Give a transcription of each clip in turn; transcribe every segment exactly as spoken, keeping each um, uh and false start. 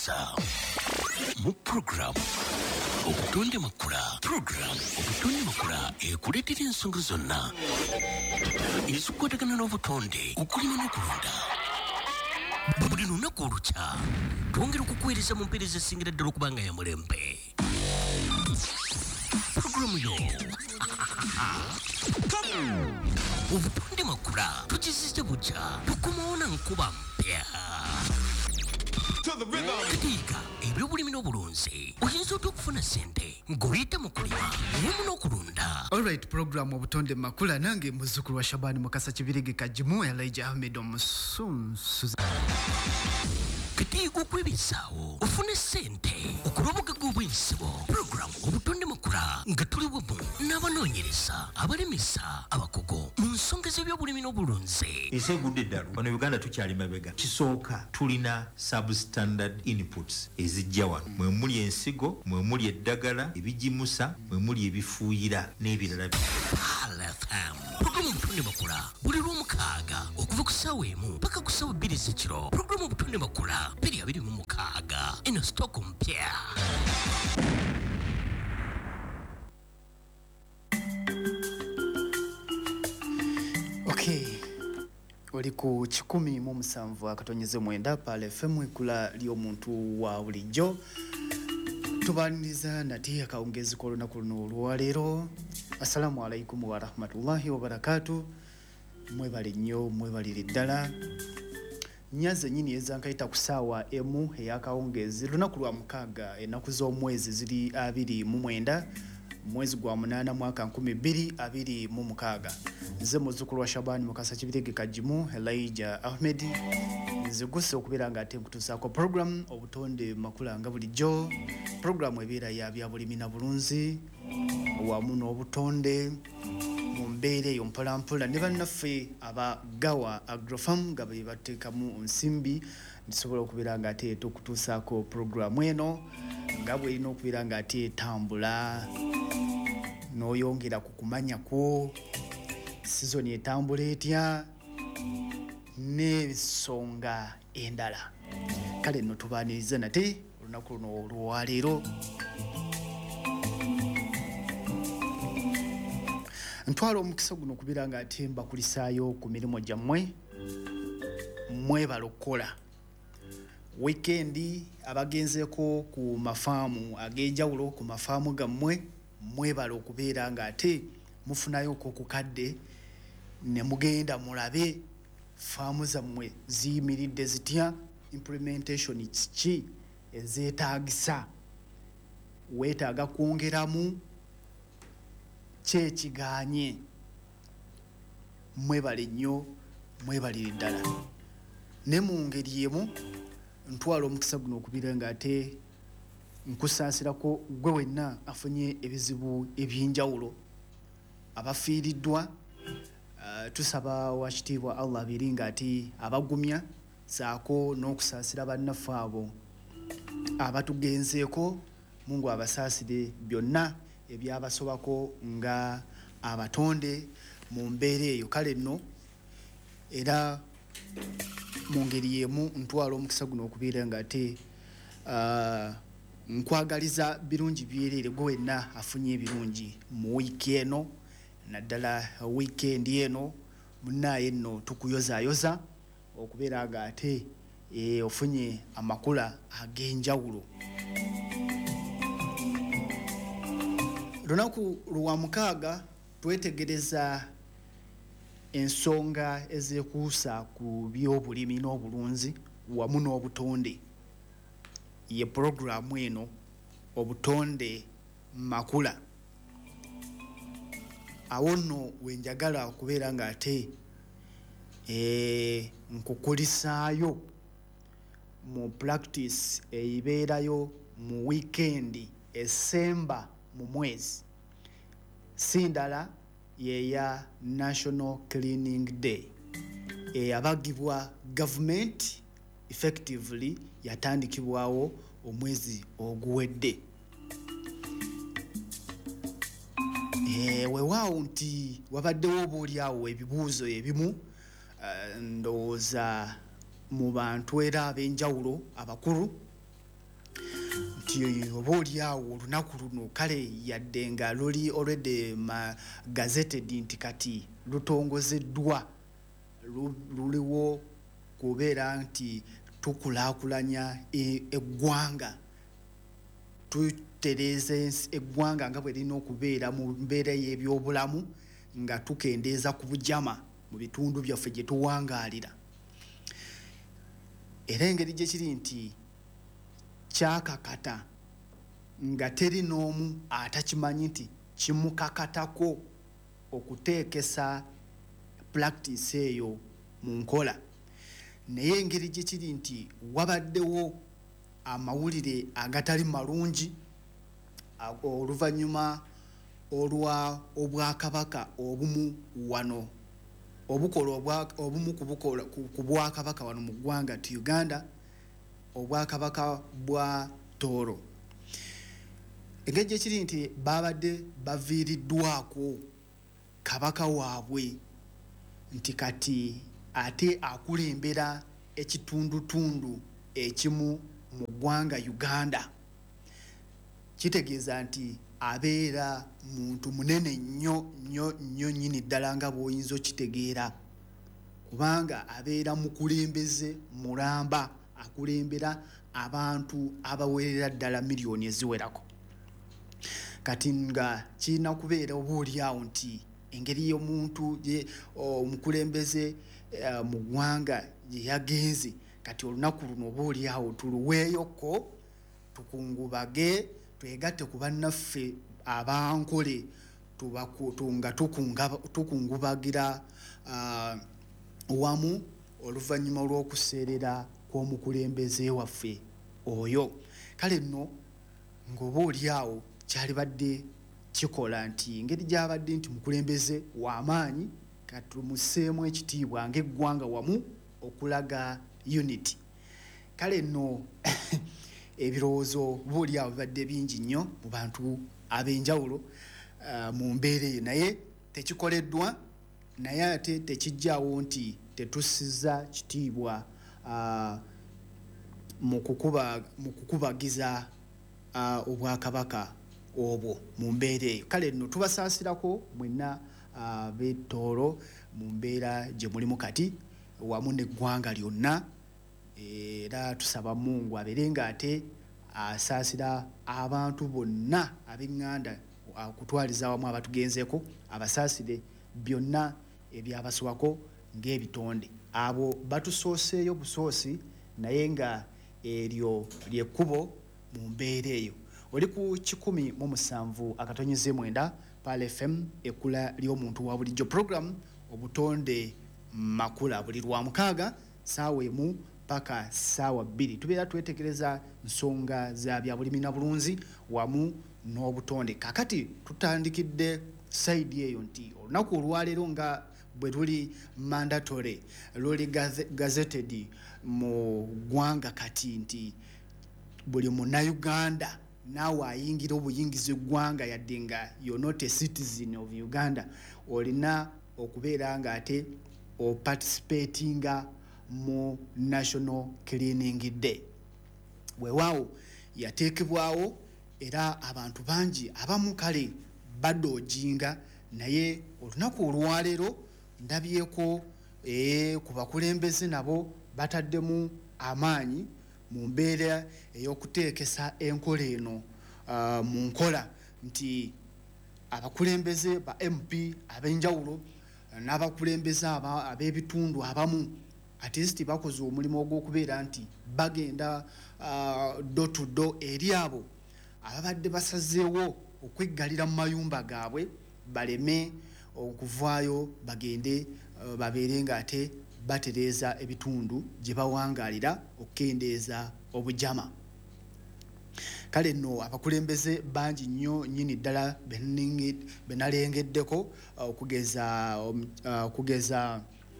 kukwibisa mu program obutonde makula program obutonde makula ekuletera ensonga zonna ezikwatagana n'obutonde okulima n'okulunda buli lunaku olukya twongera okukuweereza mu mpeereza esingira ddala okubanga ya mulembe programu yo obutonde makula tukizizza bujja tukomawo na nkuba mpya katiika ebyobulimi n'obulunzi oyinza otya okufuna ssente ng'oyita mu kulima wamu n'okulunda. Alright, program obutonde makula nange muzzukulu wa Shabani Mukasa Kibirige Kajimu Elijah Ahmed Omusunsu. Katiika okwebisaawo ofune ssente okuloboka g'obwensibo program obutonde makula nga tuli wamu n'abanoonyereza abalemesa abakugu mu nsonga z'ebyobulimi n'obulunzi. Esegudde eddalu wano Uganda tukyali mabega. Kisooka tulina substandard inputs ezijja wano mwe muli ensigo mwe muli eddagala ebigimusa mwe muli ebifuuyira n'ebirala programu obutonde makula buli lw'omukaaga okuva ku ssaawa emu paka ku ssaawa bbiri z'ekiro. Programu obutonde makula bbiri abiri mu mukaaga eno sitooko mpya. Okay, oli ku kikumi mu musanvu akatonyeze mwenda pale F M ikula ly'omuntu wa bulijjo. Tubaniriza nati akawungezi k'olunaku luno olwaleero. Assalamu alaikum wa rahmatullahi wa barakatuh. Mwebale nnyo mwebalire ddala. Nyaze nyini ezankayita ku ssaawa emu ey'akawungezi lunaku lwa mukaaga ennaku z'omwezi ziri abiri mu mwenda mwezi gwa munaana mwaka nkumi bbiri abiri mu mukaaga. Nze muzzukulu wa Shabani Mukasa Kibirige Kajimu Elijah Ahmed nziguse okubeera nga ate nkutuusaako program obutonde makula nga bulijjo. Program ebeera ya bya bulimi na bulunzi wamu n'obutonde mu mbeera eyo mpolampola ne bannaffe abagawa agrofarm nga be bateekamu nsimbi ndisobola okubeera nga ate tukutuusaako programu eno nga bw'erina okubeera nga ate etambula n'oyongera ku kumanya kwo sizoni etambula etya n'ensonga endala. Kale nno tubaaniriza nate olunaku luno olwaleero. Ntwala omukisa guno okubeera nga ate mbakulisaayo ku mirimu gyammwe mwebala okukola. Weekend abagenzeeko ku mafaamu ag'enjawulo ku mafaamu gammwe mwebala okubeera nga ate mufunayo okukadde ne mugenda mulabe faamu zammwe ziyimiridde zitya, implementation kiki ezeetaagisa, weetaaga kwongeramu kyekiganye. Mwebale nnyo mwebalire ddala. Ne mu ngeri emu ntwala omukisa guno okubeera nga ate nkusaasirako gwe wenna afunye ebizibu eby'enjawulo abafiiriddwa. Uh, tusaba wakitiibwa Allah abiri nga ati abagumya saako n'okusaasira bannaffe abo abatugenzeeko. Mungu abasaasire byonna ebyabasobako nga abatonde mu mbeera eyo. Kale nno era mu ngeri yemu ntwala omukisa guno okubeera nga ate uh, nkwagaliza birungi byerere gwe wenna afunye ebirungi mu wiiki eno naddala weekend eno munaaye nno tukuyozaayoza okubeera nga ate e, ofunye amakula ag'enjawulo. Lunaku lwa mukaaga twetegereza ensonga ezeekuusa ku by'obulimi n'obulunzi wamu n'obutonde. Ye programu eno obutonde makula. Awo nno wenjagala okubeera nga ate e, nkukulisaayo mu practice eibeerayo mu weekend esemba mu mwezi. Sindala yeya National Cleaning Day eyabagibwa government effectively yatandikibwawo omwezi oguwedde. Eh, weewaawo nti wabaddewo oboolyawo ebibuuzo ebimu uh, ndowooza mu bantu era ab'enjawulo abakulu nti oboolyawo olunaku luno kale yadde nga luli already gazetted nti kati lutongozeddwa luliwo kubeera nti tukulaakulanya eggwanga tutereeza eggwanga nga bwe lirina okubeera mu mbeera y'ebyobulamu nga tukendeeza ku bujama mu bitundu byaffe gye tuwangaalira. Era engeri gye kiri nti kyakakata nga teri n'omu atakimanyi nti kimukakatako okuteekesa practice eyo mu nkola. Naye engeri gye kiri nti wabaddewo amawulire agatali malungi oluvannyuma olwa obwakabaka obumu wano obukola obumu ku bwakabaka wano mu ggwanga tu Uganda, obwakabaka bwa Tooro. Engeri gye kiri nti babadde baviiriddwako kabaka waabwe nti kati ate akulembera ekitundutundu ekimu mu ggwanga Uganda. Kitegeeza nti abeera muntu munene nnyo nnyo nnyo nnyini ddala nga bw'oyinza okitegeera, kubanga abeera mukulembeze mulamba, akulembera abantu abawerera ddala miliyoni eziwerako. Kati nga kirina kubeera oboolyawo nti engeri y'omuntu omukulembeze mu ggwanga gye yagenze, kati olunaku luno oboolyawo tuluweeyoko tukungubage, twegatte ku bannaffe abankole nga tukungubagira wamu oluvannyuma lw'okuseerera kw'omukulembeze waffe oyo. Kale nno ng'oboolyawo kyali badde kikola nti engeri gy'abadde nti mukulembeze w'amaanyi, kati tumuseemu ekitiibwa ng'eggwanga wamu okulaga unity. Kale nno ebirowoozo boolyawo bibadde bingi nnyo mu bantu ab'enjawulo mu mbeera eyo, naye tekikoleddwa, naye ate tekijjaawo nti tetussizza kitiibwa mu kukubagiza obwakabaka obwo mu mbeera eyo. Kale nno tubasaasirako mwenna ab'e Tooro mu mbeera gye mulimu kati wamu n'eggwanga lyonna, era tusaba Mungu abeere ng'ate asaasira abantu bonna ab'eŋŋanda kutwaliza wamu abatugenzeeko, abasaasire byonna ebyabaswako ng'ebitonde. Abo batusooseeyo busoosi naye nga eryo lyekkubo mu mbeera eyo. Oli ku kikumi mu musanvu akatonyeze mwenda Pal F M, ekkula ly'omuntu wa bulijjo, program obutonde makula buli lwa mukaaga ssaawa emu paka ssaawa bbiri. Tubeera twetegereza nsonga za byabulimi na bulunzi wamu n'obutonde. Kakati tutandikidde sayidi eyo nti olunaku olwaleero nga bwe luli mandatory, luli gazetted mu ggwanga kati nti buli munnayuganda naawe ayingira obuyingiza eggwanga yadde nga you're not a citizen of Uganda, olina okubeera ng'ate oparticipatinga mu National Cleaning Day. Weewaawo yateekebwawo era abantu bangi abamu kale badoojinga, naye olunaku olwaleero ndabyeko ee ku bakulembeze nabo bataddemu amaanyi mu mbeera ey'okuteekesa enkola eno uh, mu nkola nti abakulembeze ba M P ab'enjawulo n'abakulembeze ab'ebitundu abamu at least bakoze omulimu ogw'okubeera nti bagenda uh, do to do eri abo ababadde basazeewo okweggalira mu mayumba gaabwe baleme okuvaayo bagende uh, babeere ng'ate batereeza ebitundu gye bawangaalira okukendeeza obujama. Kale nno abakulembeze bangi nnyo nnyini ddala benalengeddeko okugeza okugeza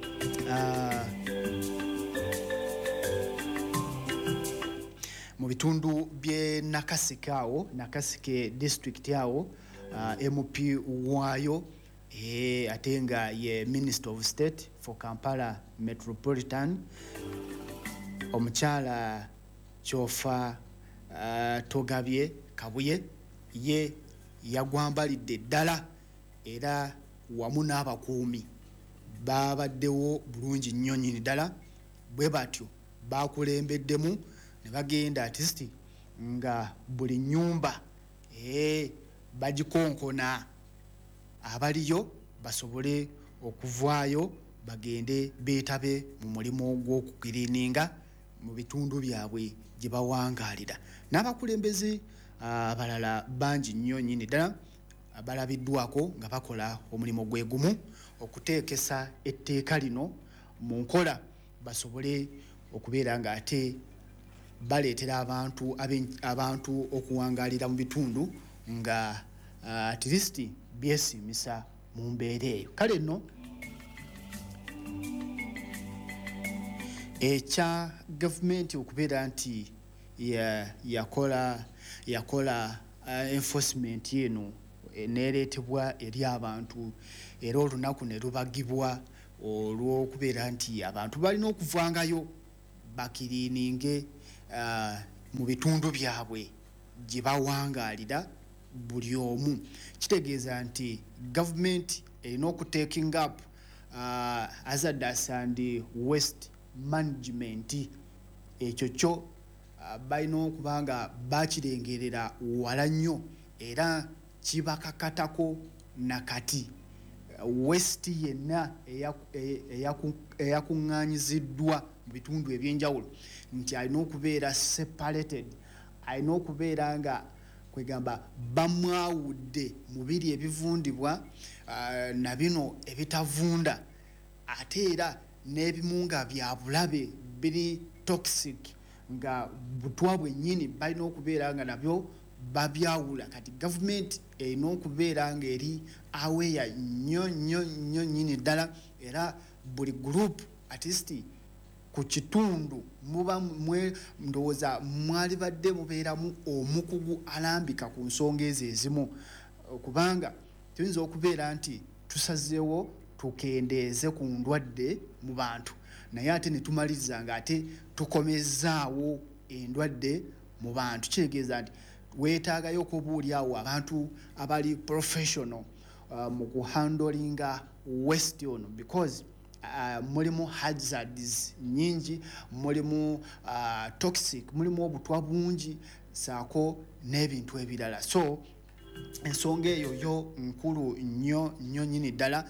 mu bitundu by'e Nakaseke awo, Nakaseke district awo, uh, M P waayo e, ate nga ye Minister of State for Kampala Metropolitan, omukyala Kyofa uh, Togabye Kabuye ye yagwambalidde ddala era wamu n'abakuumi babaddewo bulungi nnyo nnyini ddala bwe batyo bakulembeddemu ne bagenda artist nga buli nnyumba ee bagikonkona abaliyo basobole okuvaayo bagende beetabe mu mulimu gw'okukiriininga mu bitundu byabwe gye bawangaalira n'abakulembeze abalala bangi nnyo nnyini ddala abalabiddwako nga bakola omulimu gwe gumu okuteekesa etteeka lino mu nkola basobole okubeera nga ate baleetera abantu abantu okuwangaalira mu bitundu nga uh, at least byesimisa mu mbeera eyo kale nno ekya gavumenti okubeera nti yakola yakola uh, enforcement eno neereetebwa eri abantu era olunaku ne lubagibwa olw'okubeera nti abantu balina okuvangayo bakiriininge uh, mu bitundu byabwe gye bawangaalira buli omu kitegeeza nti gavumenti erina okutaking up uh, hazardous and waste management ekyo kyo uh, balina okuba nga bakirengerera wala nnyo era kibakakatako nakati waste yenna eyakuŋŋaanyiziddwa mu bitundu ebyenjawulo nti alina okubeera separated alina okubeera nga kwegamba bamwawudde mu biri ebivundibwa uh, na bino ebitavunda ate era n'ebimu nga bya bulabe biri toxic nga butwa bwennyini balina okubeera nga nabyo babyawula kati gavumenti erina okubeera nga eri aweya nnyo nnyo nnyo nnyini ddala era buli group at least ku kitundu muba mwe ndowooza mwali badde mubeeramu omukugu alambika ku nsonga ezo ezimu kubanga tuyinza okubeera nti tusazeewo tukendeeze ku ndwadde mu bantu naye ate ne tumaliriza nga ate tukomezaawo endwadde mu bantu kitegeeza nti weetaagayo okubuulyawo abantu abali professional uh, mu kuhandolinga waste ono because uh, mulimu hazards nyingi mulimu uh, toxic mulimu obutwa bungi saako n'ebintu ebirala so ensonga eyo yo nkulu nnyo nnyo nnyini ddala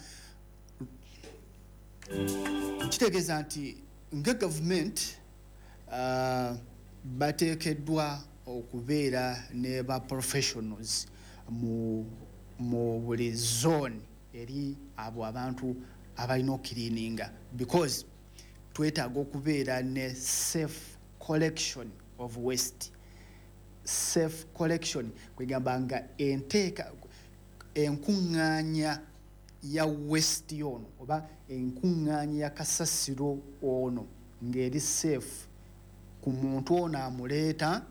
kitegeeza nti nga gavumenti uh, bateekeddwa okubeera ne ba professionals mu mu buli zone eri abo abantu abalina okiriininga because twetaaga okubeera ne safe collection of waste safe collection kwegamba nga enteeka enkuŋŋaanya ya waste ono oba enkuŋŋaanya ya kasasiro ono ng'eri safe ku muntu ono amuleeta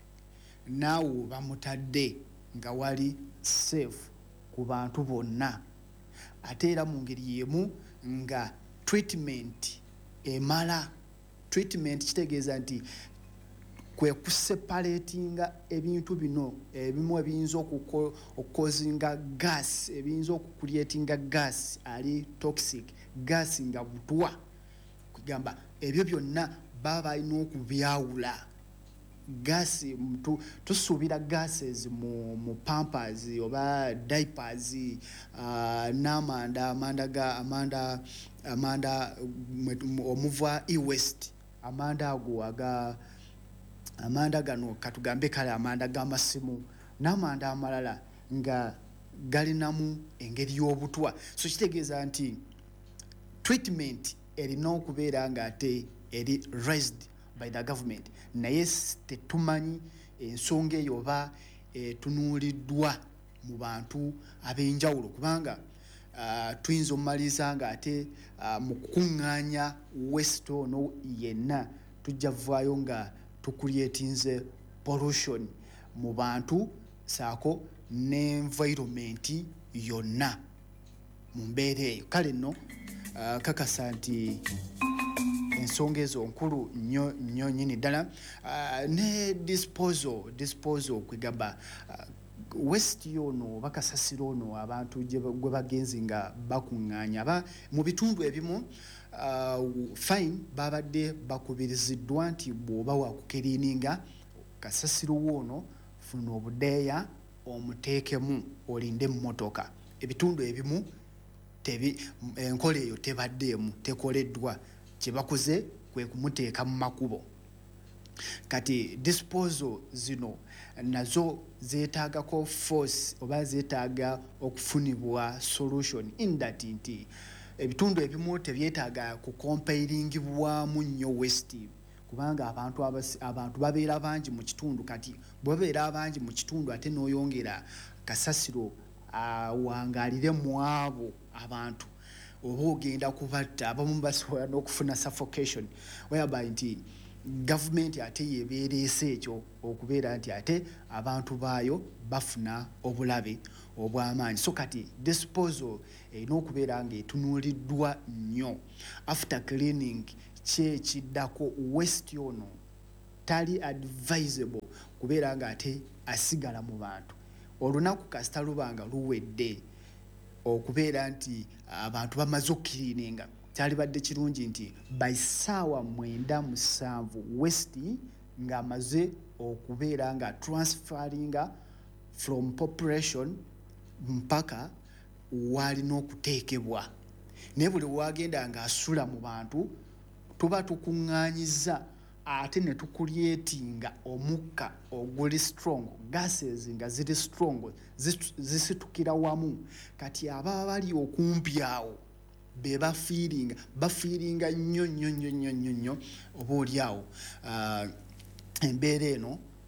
naawe bamutadde nga wali safe ku bantu bonna ate era mu ngeri yemu nga treatment emala treatment kitegeeza nti kwe kuseparatinga ebintu bino ebimu ebiyinza okukozinga gas ebiyinza okukulietinga gas ali toxic gas nga butwa kugamba ebyo byonna baba balina okubyawula gasi mtu tusuubira gases mu mu pampers oba diapers uh, n'amanda amanda ga amanda amanda omuva e-west amanda ago aga amanda gano katugambe kale amanda g'amasimu n'amanda amalala nga galinamu engeri y'obutwa so kitegeeza nti treatment erina okubeera nga ate eri raised by the government naye tetumanyi ensonga eyo oba etunuuliddwa mu bantu ab'enjawulo kubanga uh, tuyinza omumaliriza nga ate uh, mu kukuŋŋaanya waste ono yenna tujja vaayo nga tukulietinze pollution mu bantu saako n'environment yonna mu mbeera eyo kale nno uh, kakasa nti ensonga ezo nkulu nnyo nnyo nnyini ddala. Uh, ne disposal disposal kwegamba uh, West yono bakasasiro ono abantu gwe bagenzi nga bakuŋŋaanya aba mu bitundu ebimu uh, fine babadde bakubiriziddwa nti bw'oba wakukiriininga kasasiro wono funa obudeeya omuteekemu olinde emmotoka. Ebitundu ebimu tebi enkola eyo tebaddeemu tekoleddwa, kye bakoze kwe kumuteeka mu makubo. Kati disposal zino nazo zeetaagako force oba zeetaaga okufunibwa solution in that nti ebitundu ebimu tebyetaaga kukompairingibwamu nnyo West kubanga abantu abasi, abantu babeera bangi mu kitundu. Kati babeera abangi mu kitundu ate n'oyongera kasasiro awangaalire uh, mu abo abantu oba ogenda kubatta abamu basobola n'okufuna suffocation whereby nti government ate yebeereese ekyo okubeera nti ate abantu baayo bafuna obulabe obw'amaanyi. So kati disposal erina okubeera ng'etunuuliddwa nnyo. After cleaning kyekiddako West ono tali advisable kubeera nga ate asigala mu bantu. Olunaku kasita lubanga luwedde okubeera nti abantu bamaze okukiriininga kyali badde kirungi nti by ssaawa mwenda musanvu West ng'amaze okubeera nga transferringa from population mpaka waalina okuteekebwa. Naye buli wagenda ng'asula mu bantu tuba tukuŋŋaanyiza ate ne tukulyetinga omukka oguli strong, gases nga ziri strong zisitukira wamu. Kati ababa bali okumpi awo be bafiiringa bafiiringa nnyo nnyo nnyo nnyo nnyo nnyo oba oli awo uh, embeera eno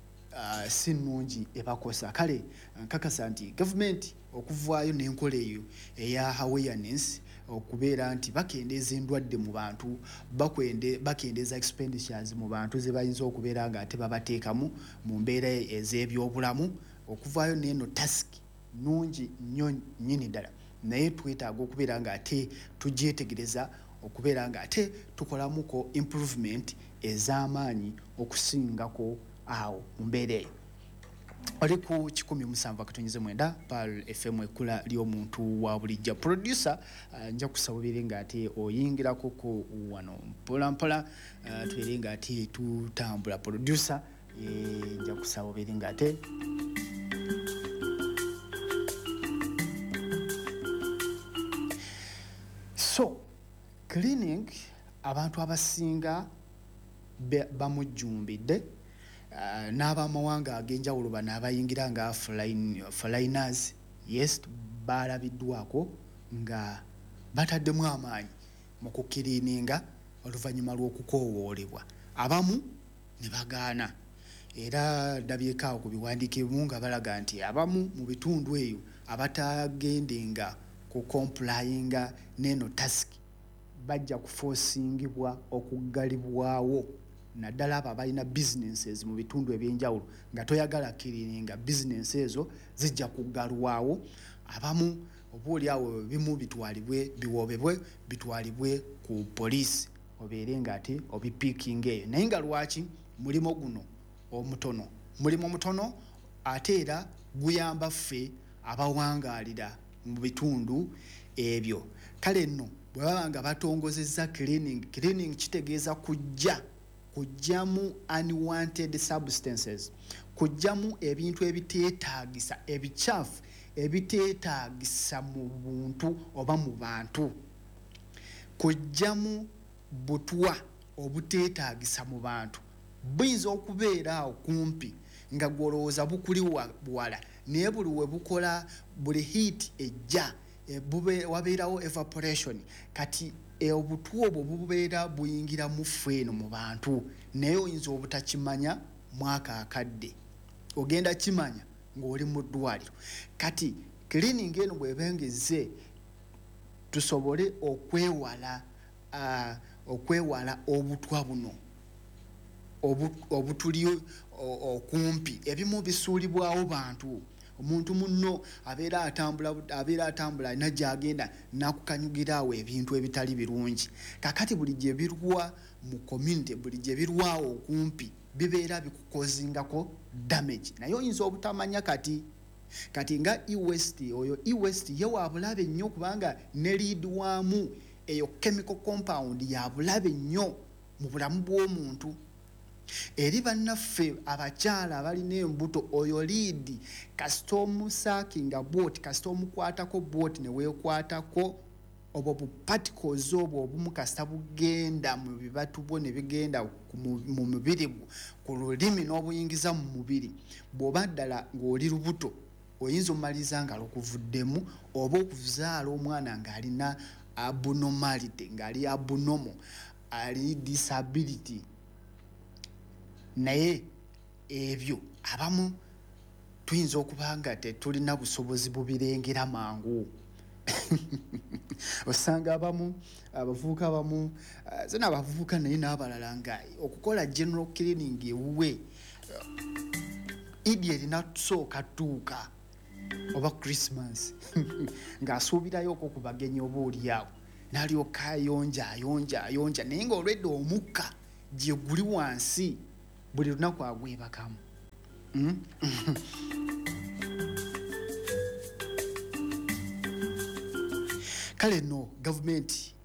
uh, si nnungi ebakosa. Kale nkakasa nti gavumenti okuvaayo n'enkola eyo eya awareness okubeera nti bakendeeza endwadde mu bantu bakwende bakendeeza expenditures mu bantu ze bayinza okubeera nga ate babateekamu mu mbeera ez'ebyobulamu. Okuvaayo n'eno task nnungi nnyo nnyini ddala, naye twetaaga okubeera nga ate tugyetegereza okubeera nga ate tukolamuko improvement ez'amaanyi okusingako awo mu mbeera eyo. Oli ku kikumi musanvu akatonyize mwenda Pearl F M ekkula ly'omuntu wa bulijjo. Producer uh, nja kusabira nga ate oyingirako ku wano mpola mpola uh, tubeere nga ate tutambula. Producer e, nja kusabira nga ate so cleaning abantu abasinga bamujjumbidde. Uh, n'abamawanga ag'enjawulo bano abayingira nga foreigners yes balabiddwako nga bataddemu amaanyi mu kukiriininga oluvannyuma lw'okukoowoolebwa. Abamu ne bagaana era ndabyekaawo ku biwandiiko ebimu nga balaga nti abamu mu bitundu eyo abatagendenga ku complyinga n'eno task bajja kufoosingibwa okuggalibwawo. Naddala abo abalina businesses mu bitundu ebyenjawulo nga toyagala kiriininga business ezo zijja kuggalwawo. Abamu obaoli awo bimu bitwalibwe biwoobebwe bitwalibwe ku poliisi obeere nga ate obipiikinga eyo. Naye nga lwaki mulimo guno omutono mulimu omutono ate era guyamba ffe abawangaalira mu bitundu ebyo. Kale nno bwe baba nga batongozezza cleaning, cleaning kitegeeza kujja kujjamu unwanted substances, kujjamu ebintu ebiteetaagisa ebikyafu ebiteetaagisa mu buntu oba mu bantu, kujjamu butwa obuteetaagisa mu bantu. Buyinza okubeera awo kumpi nga gwolowooza bukuli wala naye buli we bukola buli heat ejja e, bube wabeerawo evaporation kati e obutwa obwo bubeera buyingira mu ffeeno mu bantu naye oyinza obutakimanya mwaka akadde ogenda kimanya ng'oli mu ddwaliro. Kati cleaning eno bwebengeze tusobole okwewala uh, okwewala obutwa buno obutuli okumpi ebimu bisuulibwawo bantu omuntu munno abeera atambula abeera atambula alina gy'agenda n'akukanyugira awo ebintu ebitali birungi. Kakati buli gye birwa mu community, buli gye birwawo okumpi bibeera bikukozingako damage. Naye oyinza obutamanya kati kati nga E-West oyo E-West ye wa bulabe nnyo kubanga ne lead waamu eyo chemical compound ya bulabe nnyo mu bulamu bw'omuntu. Eri bannaffe abakyala abalina embuto oyo lead kasita omusakinga boat kasita omukwatako boat ne weekwatako obwo bu particles obwo obumu kasita bugenda mu bibatu bwo ne bigenda mu mubiri ku lulimi n'obuyingiza mu mubiri bw'oba ddala ng'oli lubuto oyinza omaliza nga lukuvuddemu oba okuzaala omwana ng'alina abnormality ng'ali abnormal ali disability. Naye ebyo abamu tuyinza okuba nga tetulina busobozi bubirengera mangu. Osanga abamu abavubuka abamu zena abavubuka naye n'abalala nga okukola general cleaning ewuwe Idi erina tusooka tuuka oba Christmas ng'asuubirayo okwo ku bagenyi oba oliawo n'alyoka ayonja ayonja ayonja naye ng'olwedde omukka gye guli wansi buli lunaku agwebakamu. Mm? Kale no gavumenti